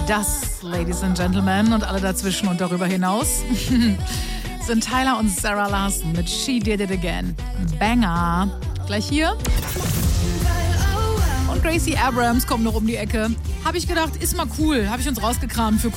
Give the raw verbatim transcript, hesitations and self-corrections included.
Das, Ladies and Gentlemen und alle dazwischen und darüber hinaus, sind Tyler und Sarah Larson mit She Did It Again. Banger. Gleich hier. Und Gracie Abrams kommt noch um die Ecke. Habe ich gedacht, ist mal cool. Habe ich uns rausgekramt für